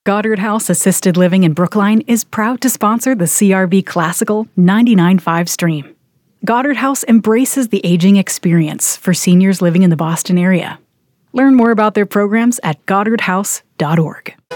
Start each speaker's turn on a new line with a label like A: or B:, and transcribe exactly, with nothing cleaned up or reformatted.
A: Goddard House Assisted Living in Brookline is proud to sponsor the C R B Classical ninety-nine point five stream. Goddard House embraces the aging experience for seniors living in the Boston area. Learn more about their programs at goddard house dot org.